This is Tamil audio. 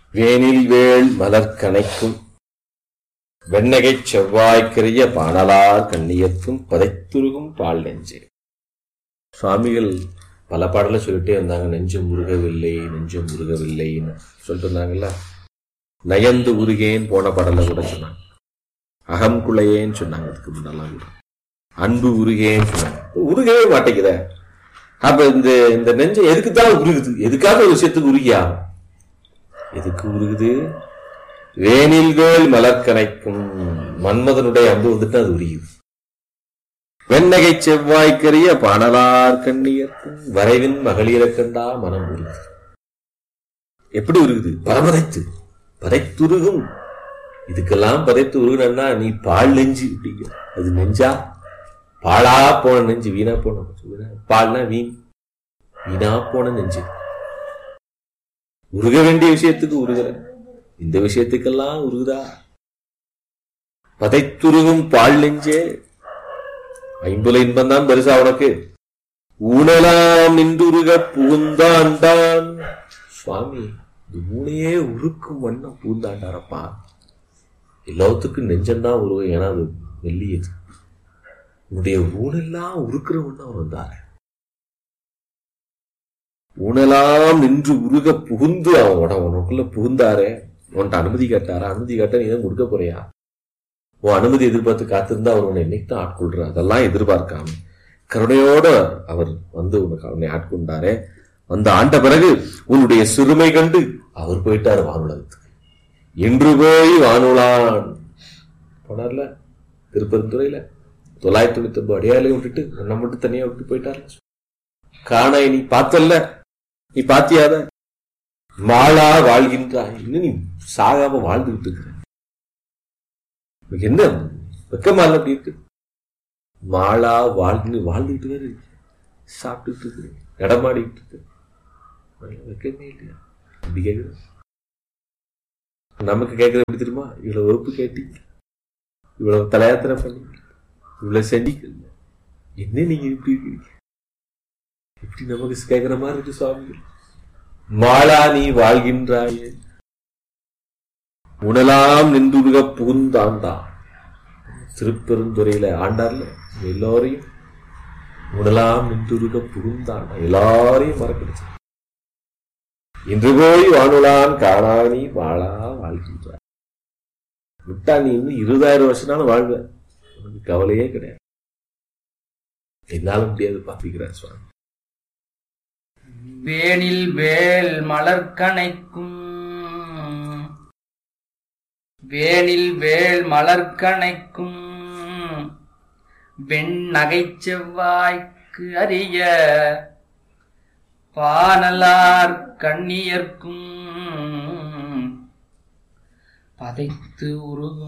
வேனில் வேள் மலர்கணைக்கும் வெண்ணகைச் செவ்வாய்க்கரிய பாணலார் கண்ணியத்தும் பதைத்துருகும் பால் நெஞ்சே. சுவாமிகள் பல பாடல சொல்லிட்டே இருந்தாங்க. நெஞ்சம் உருகவில்லை, நெஞ்சம் உருகவில்லைன்னு சொல்லிட்டு இருந்தாங்கல்ல. நயந்து உருகேன்னு போன பாடல கூட சொன்னாங்க. அகம் குலையேன்னு சொன்னாங்க. அதுக்கு முன்னெல்லாம் கூட அன்பு உருகேன்னு சொன்னாங்க. உருகவே மாட்டேங்குத. அப்ப இந்த நெஞ்சம் எதுக்குத்தான் உருகுது? எதுக்காக ஒரு விஷயத்துக்கு உருகியா? எதுக்கு உருகுது? வேனில் வேள் மலர்கணைக்கும் மன்மதனுடைய அன்பு வந்துட்டு அது உரியுது. வெண்ணகை செவ்வாய்க்கரிய பாணலார் கண்ணியர்க்கும் வரைவின் மகளிர கண்டா மனம் உருகுது. எப்படி உருகுது? பரமதைத்து பதைத்துருகும். இதுக்கெல்லாம் பதைத்து உருகுனா நீ பால் நெஞ்சு அப்படிங்க. அது நெஞ்சா? பாழா போன நெஞ்சு, வீணா போன. பால்னா வீண், வீணா போன நெஞ்சு. உருக வேண்டிய விஷயத்துக்கு உருகுற, இந்த விஷயத்துக்கெல்லாம் உருகுதா? பதைத்துருகும் பால் நெஞ்சே. ஐம்புல இன்பம் தான் பெருசா உனக்கு. ஊனலாம் நின்றுருக பூந்தாண்டான். சுவாமி இந்த ஊனையே உருக்கும் வண்ணம் பூந்தாண்டாரப்பா. எல்லாத்துக்கும் நெஞ்சம்தான் உருவம். ஏன்னா அது வெள்ளியது. உன்னுடைய ஊனெல்லாம் உருக்குற வண்ணம் அவர் வந்தாரு. ஊனெல்லாம் நின்று உருக புகுந்து அவன் உனக்குள்ள புகுந்தாரே. உன்கிட்ட அனுமதி கேட்டாரா? அனுமதி கேட்டா நீ தான் கொடுக்க போறியா? உன் அனுமதி எதிர்பார்த்து காத்திருந்தா அவர் உன்னை என்னைக்கு தான் ஆட்கொள்ற? அதெல்லாம் எதிர்பார்க்காம கருணையோட அவர் வந்து உனக்கு அவனை ஆட்கொண்டாரே. வந்து ஆண்ட பிறகு உன்னுடைய சிறுமை கண்டு அவர் போயிட்டாரு வானுலகத்துக்கு. என்று போய் வானுலான் போனார்ல திருப்பெருந்துறையில. 999 அடியாலையும் விட்டுட்டு உன்னை மட்டும் தனியா விட்டு போயிட்டார்ல. காணாய் நீ பார்த்தல்ல, நீ பாத்தியாத? மாளா வாழ்கின்றாய். இன்னும் நீ சாகாம வாழ்ந்துகிட்டு இருக்கிற. என்ன வெக்கமால அப்படி இருக்கு? மாளா வாழ்ந்துகிட்டு வேறு சாப்பிட்டுட்டு இருக்கு, இடமாடிட்டு இருக்கு. வெக்கமே இல்லையா? அப்படி கேட்குற. நமக்கு கேட்கறது எப்படி தெரியுமா? இவ்வளவு வெறுப்பு கேட்டீங்க, இவ்வளவு தலையாத்திரை பண்ணீங்க, இவ்வளவு செஞ்சிக்கல, என்ன நீங்க இப்படி இருக்கீங்க? இப்படி நமக்கு கேட்கிற மாதிரி இருக்கு சுவாமி. மாளா நீ வாழ்கின்றாயே. உணலாம் நின்றுருக புகுந்தாண்டா. திருப்பெருந்துறையில ஆண்டார்ல எல்லாரையும் உணலாம் நின்றுருக புகுந்தாண்டா. எல்லாரையும் மறக்கடிச்சு. இன்று போய் வானுலான் காணா நீ வாழா வாழ்கின்றாய். விட்டா நீ இன்னும் 20,000 வருஷம்னாலும் வாழ்வ, உனக்கு கவலையே கிடையாது. என்னால முடியாது பாப்பிக்கிறார் சுவாமி. வேனில் வேள் மலர்கணைக்கும் வேனில் வேள் மலர்கணைக்கும் வெண்ணகை செவ்வாய்க்கு அரிய பாணலார் கண்ணியர்க்கும் பதைத்து உருகும்